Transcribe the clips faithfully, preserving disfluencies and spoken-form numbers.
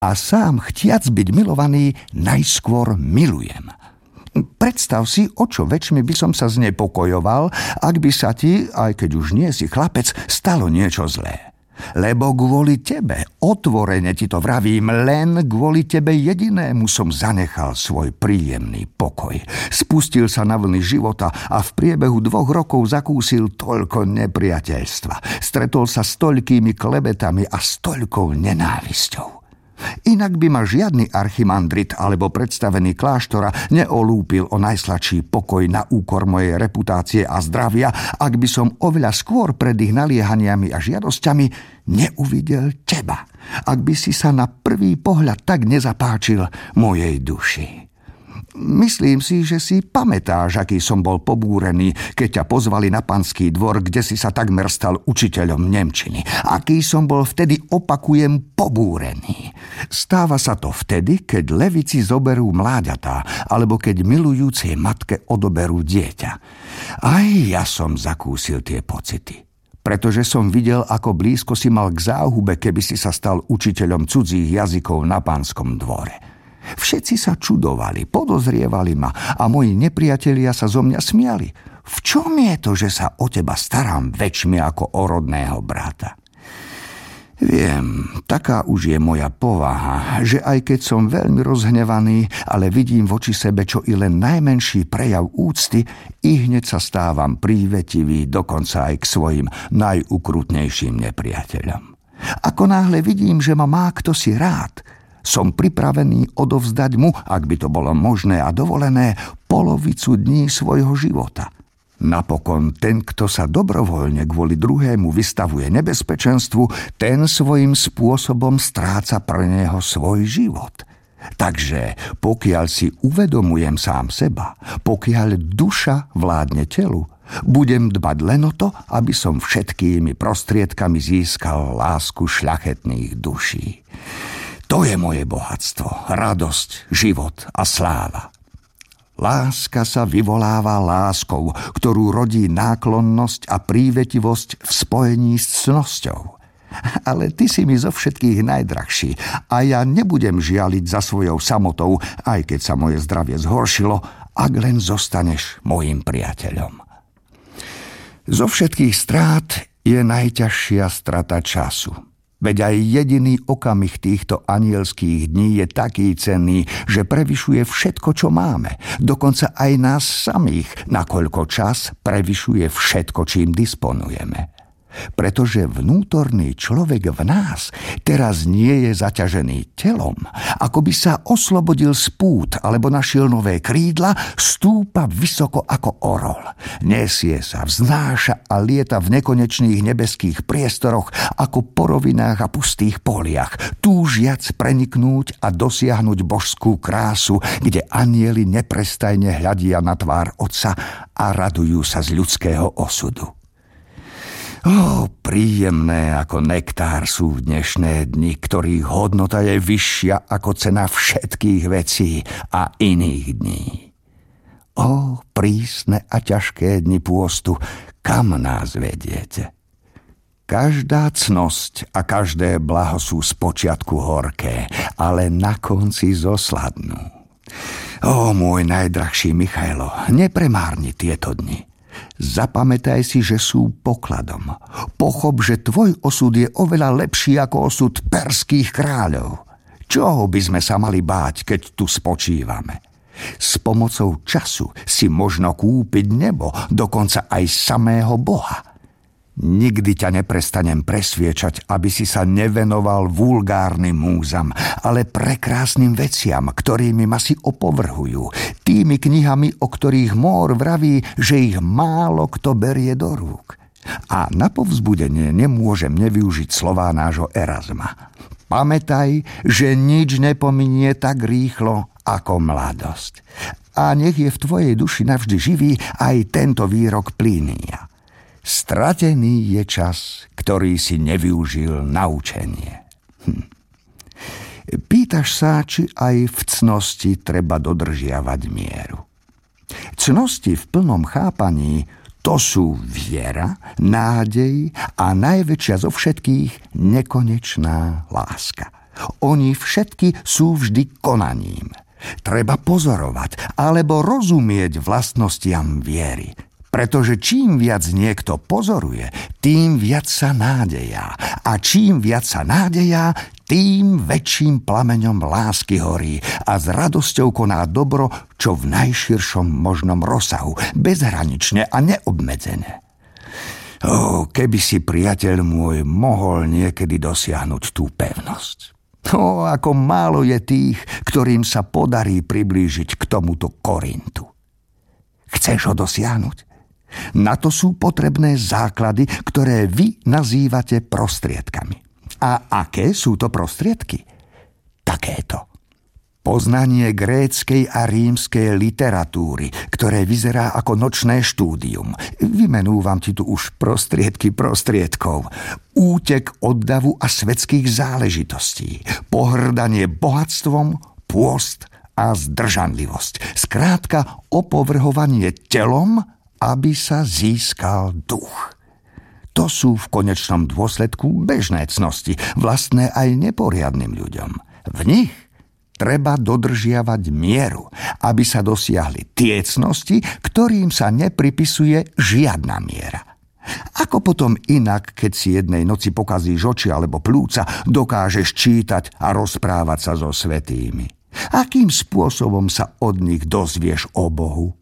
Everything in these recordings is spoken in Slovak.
a sám chtiac byť milovaný najskôr milujem. Predstav si, o čo väčšmi by som sa znepokojoval, ak by sa ti, aj keď už nie si chlapec, stalo niečo zlé. Lebo kvôli tebe, otvorene ti to vravím, len kvôli tebe jedinému som zanechal svoj príjemný pokoj. Spustil sa na vlny života a v priebehu dvoch rokov zakúsil toľko nepriateľstva. Stretol sa s toľkými klebetami a s toľkou nenávisťou. Inak by ma žiadny archimandrit alebo predstavený kláštora neolúpil o najsladší pokoj na úkor mojej reputácie a zdravia, ak by som oveľa skôr pred ich naliehaniami a žiadosťami neuvidel teba, ak by si sa na prvý pohľad tak nezapáčil mojej duši. Myslím si, že si pamätáš, aký som bol pobúrený, keď ťa pozvali na panský dvor, kde si sa takmer stal učiteľom nemčiny. Aký som bol vtedy, opakujem, pobúrený. Stáva sa to vtedy, keď levici zoberú mláďatá, alebo keď milujúcej matke odoberú dieťa. Aj ja som zakúsil tie pocity. Pretože som videl, ako blízko si mal k záhube, keby si sa stal učiteľom cudzích jazykov na pánskom dvore. Všetci sa čudovali, podozrievali ma a moji nepriatelia sa zo mňa smiali. V čom je to, že sa o teba starám väčšmi ako o rodného brata? Viem, taká už je moja povaha, že aj keď som veľmi rozhnevaný, ale vidím voči sebe čo i len najmenší prejav úcty, i hneď sa stávam prívetivý dokonca aj k svojim najukrutnejším nepriateľom. Ako náhle vidím, že ma má kto si rád, som pripravený odovzdať mu, ak by to bolo možné a dovolené, polovicu dní svojho života. Napokon ten, kto sa dobrovoľne kvôli druhému vystavuje nebezpečenstvu, ten svojím spôsobom stráca pre neho svoj život. Takže pokiaľ si uvedomujem sám seba, pokiaľ duša vládne telu, budem dbať len o to, aby som všetkými prostriedkami získal lásku šľachetných duší. To je moje bohatstvo, radosť, život a sláva. Láska sa vyvoláva láskou, ktorú rodí náklonnosť a prívetivosť v spojení s cnosťou. Ale ty si mi zo všetkých najdrahší a ja nebudem žialiť za svojou samotou, aj keď sa moje zdravie zhoršilo, ak len zostaneš mojím priateľom. Zo všetkých strát je najťažšia strata času. Veď aj jediný okamih týchto anielských dní je taký cenný, že prevyšuje všetko, čo máme. Dokonca aj nás samých, nakoľko čas prevyšuje všetko, čím disponujeme. Pretože vnútorný človek v nás teraz nie je zaťažený telom, ako by sa oslobodil z pút alebo našiel nové krídla, stúpa vysoko ako orol. Nesie sa, vznáša a lieta v nekonečných nebeských priestoroch ako po rovinách a pustých poliach, túžiac preniknúť a dosiahnuť božskú krásu, kde anjeli neprestajne hľadia na tvár Otca a radujú sa z ľudského osudu. Ó, príjemné ako nektár sú dnešné dni, ktorých hodnota je vyššia ako cena všetkých vecí a iných dní. Ó, prísne a ťažké dni pôstu, kam nás vediete? Každá cnosť a každé blaho sú spočiatku horké, ale na konci zosladnú. Ó, môj najdrahší Michailo, nepremárni tieto dni. Zapamätaj si, že sú pokladom. Pochop, že tvoj osud je oveľa lepší ako osud perských kráľov. Čoho by sme sa mali báť, keď tu spočívame? S pomocou času si možno kúpiť nebo, dokonca aj samého Boha. Nikdy ťa neprestanem presviečať, aby si sa nevenoval vulgárnym múzam, ale prekrásnym veciam, ktorými ma si opovrhujú. Tými knihami, o ktorých Mór vraví, že ich málo kto berie do rúk. A na povzbudenie nemôžem nevyužiť slová nášho Erasma. Pamätaj, že nič nepominie tak rýchlo ako mladosť. A nech je v tvojej duši navždy živý aj tento výrok Plínia. Stratený je čas, ktorý si nevyužil na učenie. Hm. Pýtaš sa, či aj v cnosti treba dodržiavať mieru. Cnosti v plnom chápaní to sú viera, nádej a najväčšia zo všetkých nekonečná láska. Oni všetky sú vždy konaním. Treba pozorovať alebo rozumieť vlastnostiam viery. Pretože čím viac niekto pozoruje, tým viac sa nádejá. A čím viac sa nádejá, tým väčším plameňom lásky horí a s radosťou koná dobro, čo v najširšom možnom rozsahu, bezhranične a neobmedzené. Ó, keby si, priateľ môj, mohol niekedy dosiahnuť tú pevnosť. Ó, ako málo je tých, ktorým sa podarí priblížiť k tomuto Korintu. Chceš ho dosiahnuť? Na to sú potrebné základy, ktoré vy nazývate prostriedkami. A aké sú to prostriedky? Takéto. Poznanie gréckej a rímskej literatúry, ktoré vyzerá ako nočné štúdium. Vymenúvam ti tu už prostriedky prostriedkov. Útek od davu a svetských záležitostí. Pohrdanie bohatstvom, pôst a zdržanlivosť. Skrátka opovrhovanie telom, aby sa získal duch. To sú v konečnom dôsledku bežné cnosti, vlastné aj neporiadnym ľuďom. V nich treba dodržiavať mieru, aby sa dosiahli tie cnosti, ktorým sa nepripisuje žiadna miera. Ako potom inak, keď si jednej noci pokazíš oči alebo plúca, dokážeš čítať a rozprávať sa so svätými? Akým spôsobom sa od nich dozvieš o Bohu?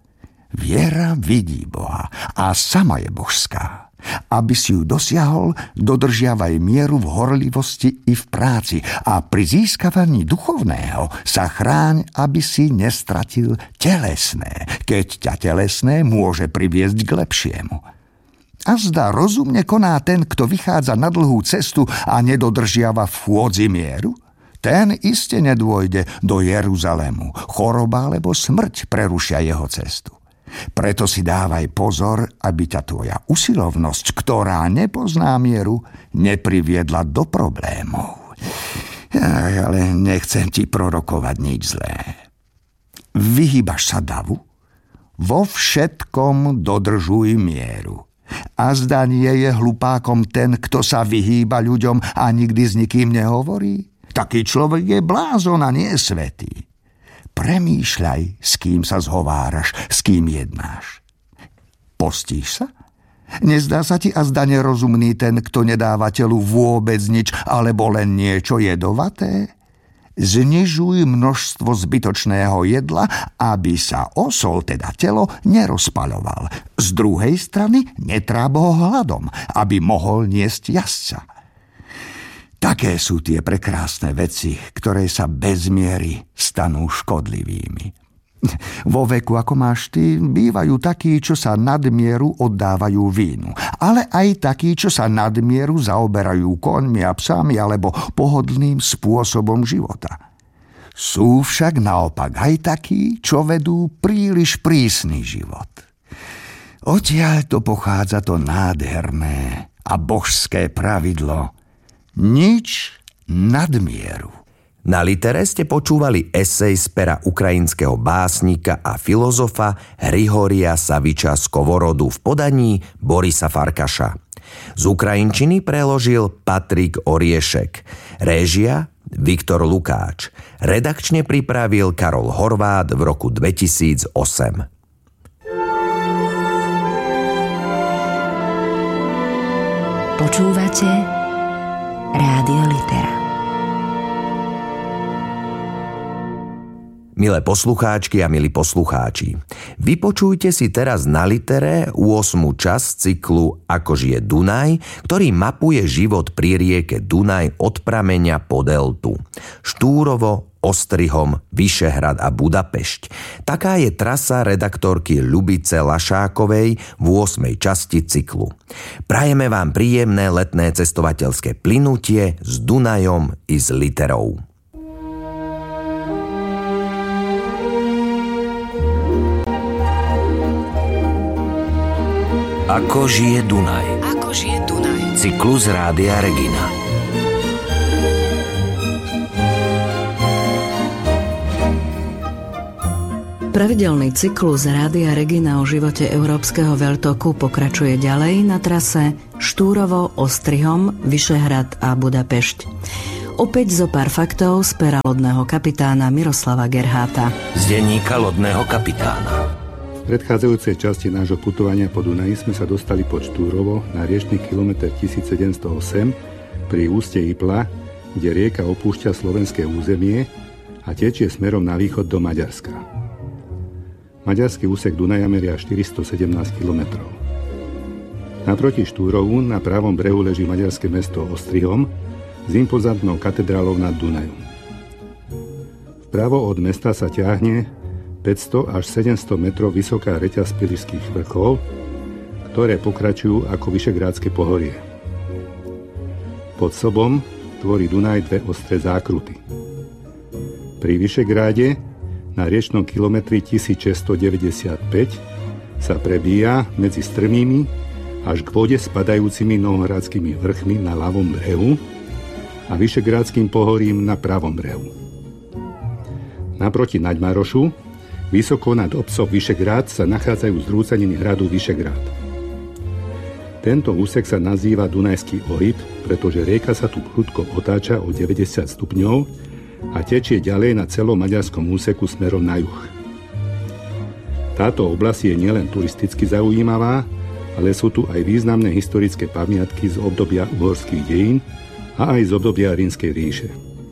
Viera vidí Boha a sama je božská. Aby si ju dosiahol, dodržiavaj mieru v horlivosti i v práci a pri získavaní duchovného sa chráň, aby si nestratil telesné, keď ťa telesné môže priviesť k lepšiemu. A zda rozumne koná ten, kto vychádza na dlhú cestu a nedodržiava v chôdzi mieru? Ten iste nedôjde do Jeruzalému. Choroba alebo smrť prerušia jeho cestu. Preto si dávaj pozor, aby ťa tvoja usilovnosť, ktorá nepozná mieru, nepriviedla do problémov. Aj, ale nechcem ti prorokovať nič zlé. Vyhýbaš sa davu? Vo všetkom dodržuj mieru. A zda nie je hlupákom ten, kto sa vyhýba ľuďom a nikdy s nikým nehovorí? Taký človek je blázon a nie svätý. Premýšľaj, s kým sa zhováraš, s kým jednáš. Postíš sa? Nezdá sa ti azda nerozumný ten, kto nedáva telu vôbec nič, alebo len niečo jedovaté? Znižuj množstvo zbytočného jedla, aby sa osol, teda telo, nerozpaľoval. Z druhej strany netráb ho hladom, aby mohol niesť jazdca. Také sú tie prekrásne veci, ktoré sa bez miery stanú škodlivými. Vo veku, ako máš ty, bývajú takí, čo sa nadmieru oddávajú vínu, ale aj takí, čo sa nadmieru zaoberajú koňmi a psami alebo pohodlným spôsobom života. Sú však naopak aj takí, čo vedú príliš prísny život. Odtiaľ to pochádza to nádherné a božské pravidlo: nič nadmieru. Na Litere ste počúvali esej z pera ukrajinského básnika a filozofa Hrihoria Saviča Skovorodu v podaní Borisa Farkaša. Z ukrajinčiny preložil Patrik Oriešek. Réžia Viktor Lukáč. Redakčne pripravil Karol Horvát v roku dvetisícosem. Počúvate Rádio Litera. Milé poslucháčky a milí poslucháči, vypočujte si teraz na Litere ôsmu časť cyklu Ako žije Dunaj, ktorý mapuje život pri rieke Dunaj od prameňa po deltu. Štúrovo, Ostrihom, Vyšehrad a Budapešť. Taká je trasa redaktorky Ľubice Lašákovej v ôsmej časti cyklu. Prajeme vám príjemné letné cestovateľské plynutie s Dunajom i s Literou. Ako žije Dunaj. Ako žije Dunaj. Cyklus Rádia Regina. Pravidelný cyklus Rádia Regina o živote európskeho veľtoku pokračuje ďalej na trase Štúrovo, Ostrihom, Vyšehrad a Budapešť. Opäť zo pár faktov z pera lodného kapitána Miroslava Gerháta. Z denníka lodného kapitána. V predchádzajúcej časti nášho putovania po Dunaji sme sa dostali pod Štúrovo na riečny kilometr tisícsedemstoosem pri úste Ipla, kde rieka opúšťa slovenské územie a tečie smerom na východ do Maďarska. Maďarský úsek Dunaja meria štyristosedemnásť kilometrov. Naproti Štúrovu na pravom brehu leží maďarské mesto Ostrihom s impozantnou katedrálou nad Dunajom. Vpravo od mesta sa ťahne päťsto až sedemsto metrov vysoká reťaz Spišských vrchov, ktoré pokračujú ako Vyšegrádske pohorie. Pod sobom tvorí Dunaj dve ostré zákruty. Pri Vyšegráde na riečnom kilometri tisícšesťstodeväťdesiatpäť sa prebíja medzi strmými až k vode spadajúcimi novohradskými vrchmi na ľavom brehu a Vyšegrádskym pohorím na pravom brehu. Naproti Naďmarošu, vysoko nad obcom Vyšegrád, sa nachádzajú zrúcaniny hradu Vyšegrád. Tento úsek sa nazýva Dunajský ohyb, pretože rieka sa tu prudko otáča o deväťdesiat stupňov a tečie ďalej na celom maďarskom úseku smerom na juh. Táto oblasť je nielen turisticky zaujímavá, ale sú tu aj významné historické pamiatky z obdobia uhorských dejín a aj z obdobia Rímskej ríše.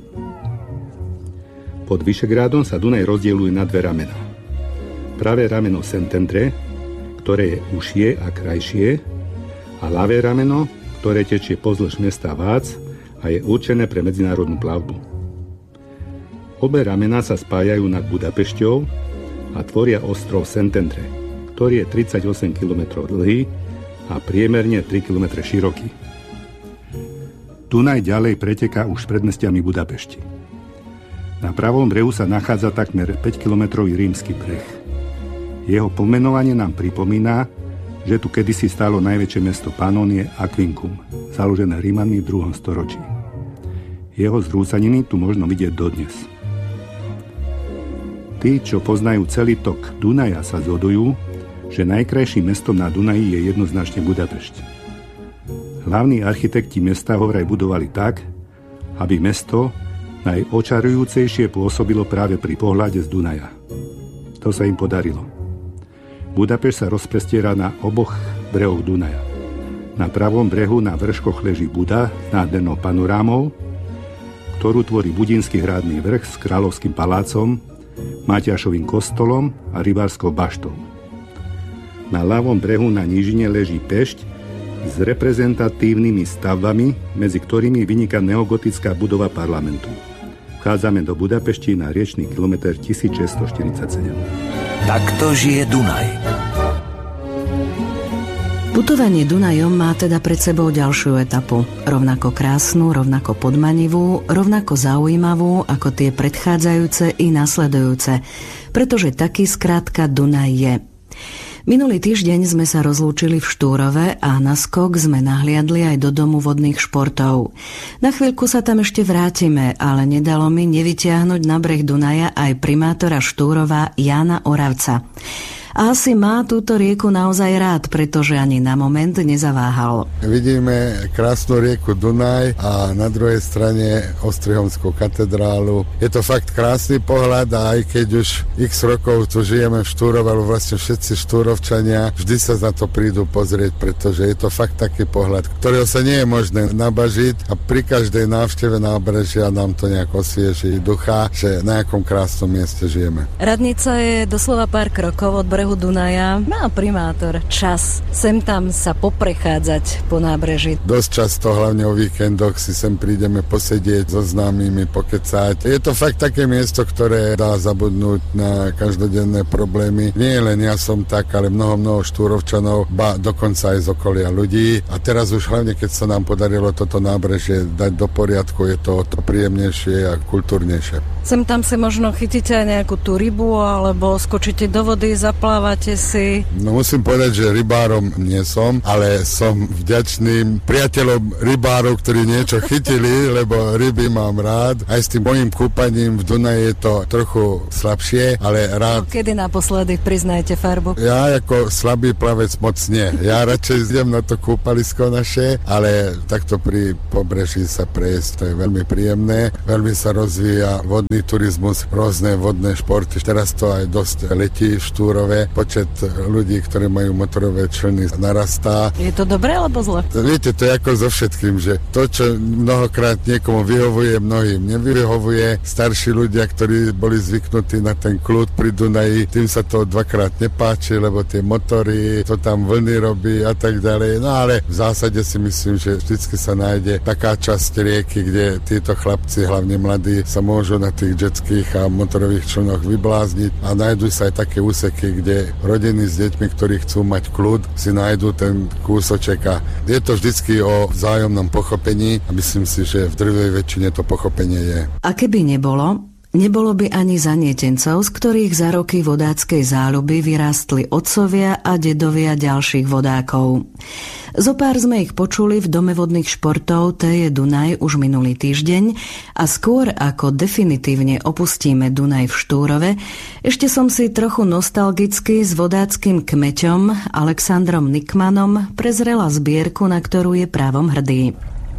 Pod Vyšegrádom sa Dunaj rozdeľuje na dve ramená. Pravé rameno Szentendre, ktoré je užšie a krajšie, a ľavé rameno, ktoré tečie pozdĺž mesta Vác a je určené pre medzinárodnú plavbu. Obe ramená sa spájajú nad Budapešťou a tvoria ostrov Szentendre, ktorý je tridsaťosem kilometrov dlhý a priemerne tri kilometre široký. Dunaj ďalej preteká už predmestiami Budapešti. Na pravom brehu sa nachádza takmer päťkilometrový rímsky breh. Jeho pomenovanie nám pripomína, že tu kedysi stálo najväčšie mesto Panónie Aquincum, založené Rímanmi v druhom storočí. Jeho zrúcaniny tu možno vidieť dodnes. Tí, čo poznajú celý tok Dunaja, sa zhodujú, že najkrajším mestom na Dunaji je jednoznačne Budapešť. Hlavní architekti mesta ho vraj budovali tak, aby mesto najočarujúcejšie pôsobilo práve pri pohľade z Dunaja. To sa im podarilo. Budapešť sa rozprestiera na oboch brehoch Dunaja. Na pravom brehu na vrškoch leží Buda s nádhernou panorámou, ktorú tvorí Budínsky hradný vrch s kráľovským palácom, Matiášovým kostolom a rybárskou baštou. Na ľavom brehu na nížine leží Pešť s reprezentatívnymi stavbami, medzi ktorými vyniká neogotická budova parlamentu. Vchádzame do Budapešti na riečny kilometr tisícšesťstoštyridsaťsedem. Takto žije Dunaj. Putovanie Dunajom má teda pred sebou ďalšiu etapu. Rovnako krásnu, rovnako podmanivú, rovnako zaujímavú ako tie predchádzajúce i nasledujúce. Pretože taký skrátka Dunaj je. Minulý týždeň sme sa rozlúčili v Štúrove a na skok sme nahliadli aj do domu vodných športov. Na chvíľku sa tam ešte vrátime, ale nedalo mi nevytiahnuť na breh Dunaja aj primátora Štúrova Jána Oravca. A asi má túto rieku naozaj rád, pretože ani na moment nezaváhal. Vidíme krásnu rieku Dunaj a na druhej strane Ostrihomskú katedrálu. Je to fakt krásny pohľad a aj keď už x rokov tu žijeme v Štúrove, ale vlastne všetci Štúrovčania vždy sa na to prídu pozrieť, pretože je to fakt taký pohľad, ktorého sa nie je možné nabažiť a pri každej návšteve nábrežia nám to nejak osvieží ducha, že na akom krásnom mieste žijeme. Radnica je doslova pár krokov od brehu Dunaja. Má primátor čas sem tam sa poprechádzať po nábreží? Dosť často, hlavne o víkendoch, si sem prídeme posedieť so známymi, pokecať. Je to fakt také miesto, ktoré dá zabudnúť na každodenné problémy. Nie len ja som tak, ale mnoho, mnoho Štúrovčanov, ba dokonca aj z okolia ľudí. A teraz už hlavne, keď sa nám podarilo toto nábrežie dať do poriadku, je to to príjemnejšie a kultúrnejšie. Sem tam si možno chytíte aj nejakú tú rybu, alebo skočíte do vody, zaplávate zaplávate si? No musím povedať, že rybárom nie som, ale som vďačným priateľom rybárov, ktorí niečo chytili, lebo ryby mám rád. Aj s tým mojím kúpaním v Dunaji je to trochu slabšie, ale rád. Kedy naposledy priznajte farbu? Ja ako slabý plavec moc nie. Ja radšej idem na to kúpalisko naše, ale takto pri pobreží sa prejsť, to je veľmi príjemné. Veľmi sa rozvíja vodný turizmus, rôzne vodné športy. Teraz to aj dosť letí v Štúrove. Počet ľudí, ktorí majú motorové člny, narastá. Je to dobré alebo zle? Viete, to je ako so všetkým, že to, čo mnohokrát niekomu vyhovuje, mnohým nevyhovuje. Starší ľudia, ktorí boli zvyknutí na ten kľud pri Dunaji, tým sa to dvakrát nepáči, lebo tie motory, to tam vlny robí a tak ďalej. No ale v zásade si myslím, že vždycky sa nájde taká časť rieky, kde títo chlapci, hlavne mladí, sa môžu na tých jetských a motorových člnoch vyblázniť a nájdu sa aj také úseky, kde rodiny s deťmi, ktorí chcú mať kľud, si nájdu ten kúsoček a je to vždycky o vzájomnom pochopení a myslím si, že v drvej väčšine to pochopenie je. A keby nebolo, nebolo by ani zanietencov, z ktorých za roky vodáckej záľuby vyrástli otcovia a dedovia ďalších vodákov. Zopár sme ich počuli v Dome vodných športov té jé Dunaj už minulý týždeň a skôr ako definitívne opustíme Dunaj v Štúrove, ešte som si trochu nostalgicky s vodáckym kmeťom Alexandrom Nikmanom prezrela zbierku, na ktorú je právom hrdý.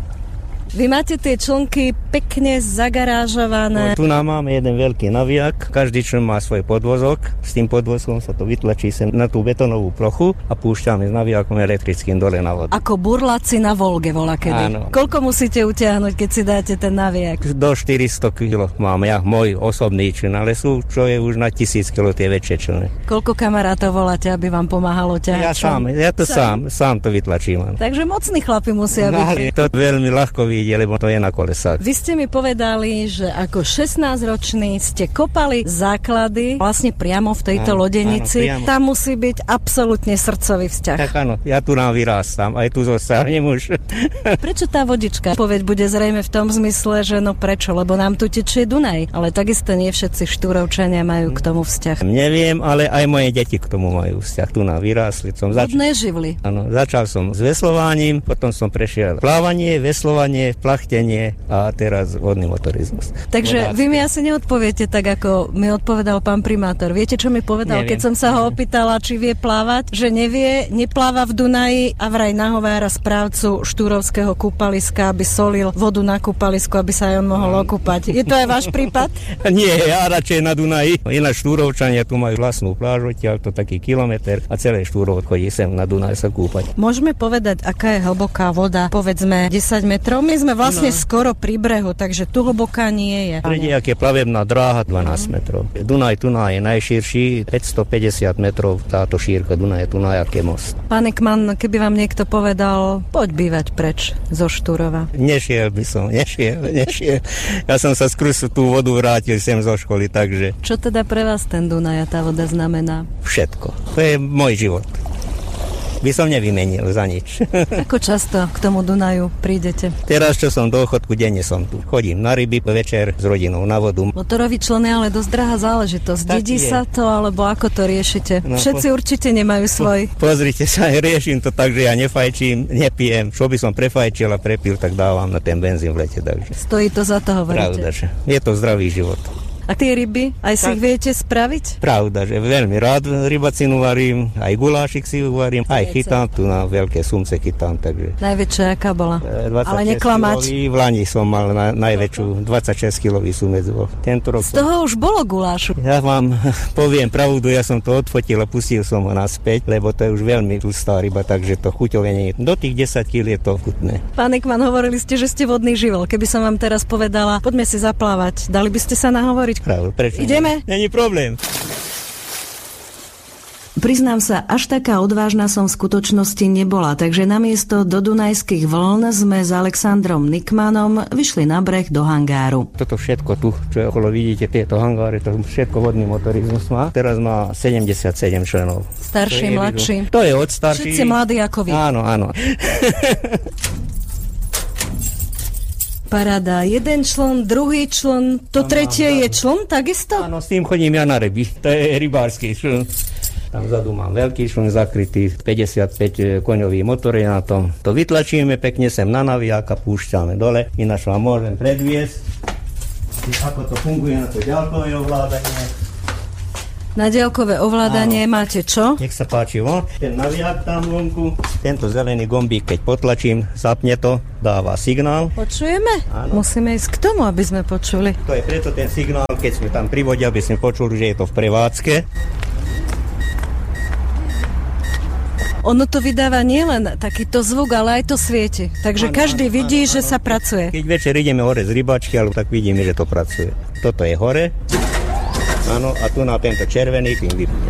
Vy máte tie člnky pekne zagarážované. No, tu nám máme jeden veľký navijak, každý čln má svoj podvozok, s tým podvozkom sa to vytlačí sem na tú betónovú plochu a púšťame s navijakom elektrickým dole na vodu. Ako burláci na Volge volá kedy. Áno. Koľko musíte utiahnuť, keď si dáte ten navijak? Do štyristo kilogramov mám ja, môj osobný čln, ale sú, čo je už na tisíc kilogramov tie väčšie člny. Koľko kamarátov voláte, aby vám pomáhalo ťahať? Ja sám, ja to sám, sám, sám to vytlačím. Takže mocní chlapi musia byť. To veľmi ľahko vidieť, lebo to je na kolesách. Vy ste mi povedali, že ako šestnásťročný ste kopali základy vlastne priamo v tejto áno, lodenici. Áno, tam musí byť absolútne srdcový vzťah. Tak áno, ja tu nám vyrástám, aj tu zostanem už. Prečo tá vodička? Povedť bude zrejme v tom zmysle, že no prečo, lebo nám tu tečie Dunaj, ale takisto nie všetci Štúrovčania majú k tomu vzťah. Neviem, ale aj moje deti k tomu majú vzťah. Tu nám vyrástli. Som zač- Vodné živly. Áno, začal som s veslovaním, potom som prešiel plávanie, veslovanie, plachtenie a teraz vodný motorizmus. Takže vy mi asi neodpoviete tak, ako mi odpovedal pán primátor. Viete, čo mi povedal, Neviem. keď som sa ho opýtala, či vie plávať? Že nevie, nepláva v Dunaji a vraj nahovára správcu štúrovského kúpaliska, aby solil vodu na kúpalisku, aby sa aj on mohol okúpať. Je to aj váš prípad? Nie, ja radšej na Dunaji. Ináč Štúrovčania tu majú vlastnú pláž, odtiaľ to taký kilometr a celé Štúrov chodí sem na Dunaj sa kúpať. Môžeme povedať, aká je hlboká voda? Povedzme desať metrov. My sme vlastne no. skoro pri brehu, takže tu hlboká nie je. Ak je plavebná dráha dvanásť metrov. Dunaj Tunaj je najširší, päťstopäťdesiat metrov táto šírka Dunaj Tunaj, aký most. Pán Nikman, keby vám niekto povedal, poď bývať preč zo Štúrova. Nešiel by som, nešiel, nešiel. Ja som sa skrz tú vodu vrátil sem zo školy, takže... Čo teda pre vás ten Dunaj a tá voda znamená? Všetko. To je môj život. By som nevymenil za nič. Ako často k tomu Dunaju prídete? Teraz, čo som do Ochotku, denne som tu. Chodím na ryby, večer s rodinou na vodu. Motorový čln je ale dosť drahá záležitosť. Tak Dedí je. sa to, alebo ako to riešite? No, Všetci po... určite nemajú svoj. Po, pozrite sa, riešim to tak, že ja nefajčím, nepijem. Čo by som prefajčil a prepil, tak dávam na ten benzín v lete. Takže. Stojí to za to, hovoríte? Pravda, že je to zdravý život. A tie ryby, aj si tak. ich viete spraviť? Pravda, že veľmi rád rybacinu varím, aj gulášik si uvarím, aj chytám, tu na veľké sumce chytám, takže... Najväčšia aká bola? Ale neklamač. V Lani som mal na, najväčšiu, dvadsaťšesť kilový sumec bol. Tento rok Z toho som... už bolo gulášu. Ja vám poviem pravdu, ja som to odfotil a pustil som ho naspäť, lebo to je už veľmi tlstá ryba, takže to chuťové nie je. Do tých desať kíl je to chutné. Pán Nikman, hovorili ste, že ste vodný živel. Keby som vám teraz povedala, poďme si zaplávať, dali by ste sa nahovoriť? Pravdu, prečo? Ideme? Není problém. Priznám sa, až taká odvážna som v skutočnosti nebola, takže namiesto do dunajských vln sme s Alexandrom Nikmanom vyšli na breh do hangáru. Toto všetko tu, čo je okolo, vidíte, tieto hangáre, to všetko vodný motorizmus má. Teraz má sedemdesiatsedem členov. Starší, mladší. To je od starší. Všetci mladí ako vy. Áno, áno. Paráda. Jeden člen, druhý člen, to tretie je člen, takisto? Áno, s tým chodím ja na ryby. To je rybársky člen. Tam vzadu mám veľký šlung zakrytý, päťdesiatpäť koňový motor je na tom. To vytlačíme pekne sem na navijak a púšťame dole. Ináč vám môžem predviesť, ako to funguje na to ďalkové ovládanie. Na diaľkové ovládanie áno. Máte čo? Nech sa páči, von. Ten navijak tam vonku, tento zelený gombík, keď potlačím, zapne to, dáva signál. Počujeme? Áno. Musíme ísť k tomu, aby sme počuli. To je preto ten signál, keď sme tam pri vode, aby sme počuli, že je to v prevádzke. Ono to vydáva nielen takýto zvuk, ale aj to svieti. Takže ano, každý ano, vidí, ano, že ano. Sa pracuje. Keď večer ideme hore z rybačky, ale tak vidíme, že to pracuje. Toto je hore. Áno, a tu na tento červený kým vypne.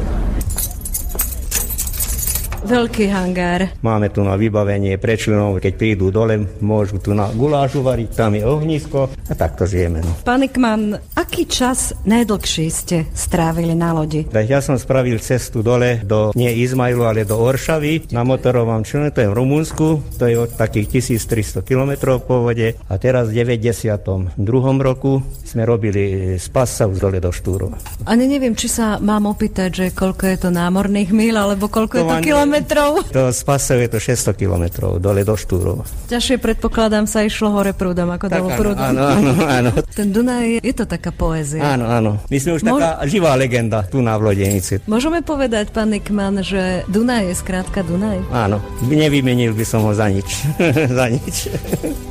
Veľký hangár. Máme tu na vybavenie pre členov, keď prídu dole, môžu tu na gulášu variť, tam je ohnisko a takto žijeme. No. Pán Ekman, aký čas najdlhší ste strávili na lodi? Tak ja som spravil cestu dole do, nie Izmailu, ale do Oršavy na motorovom člene, to je v Rumunsku, to je od takých tisíctristo kilometrov po vode a teraz v deväťdesiatom druhom roku sme robili z Passau dole do Štúrova. Ani neviem, či sa mám opýtať, že koľko je to námorných míľ, alebo koľko to je to kilometrov. To z Passau je to šesťsto kilometrov dole do Štúrova. Ťažšie predpokladám sa išlo hore prúdom ako dolu prúdom. Áno, áno, áno. Ten Dunaj, je to taká poézia. Áno, áno. My sme už Môž... taká živá legenda tu na Vlodenici. Môžeme povedať, pán Ekman, že Dunaj je skrátka Dunaj? Áno. Nevymenil by som ho za nič. za nič.